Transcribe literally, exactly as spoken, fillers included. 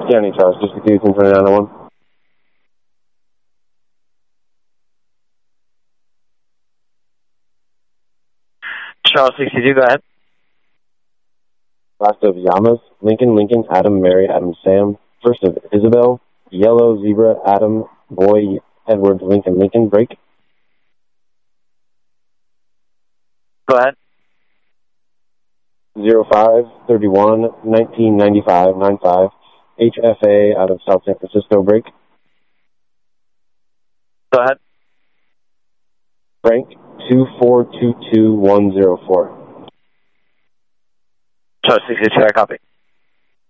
County, Charles, just two two nine oh one. Charles sixty-two, go ahead. Last of Yamas, Lincoln, Lincoln, Adam, Mary, Adam, Sam. First of Isabel, Yellow, Zebra, Adam, Boy, Edward, Lincoln, Lincoln, break. Go ahead. zero five thirty-one nineteen ninety-five ninety-five H F A out of South San Francisco, break. Go ahead. Frank two four two two one zero four. Charles sixty-two, I copy.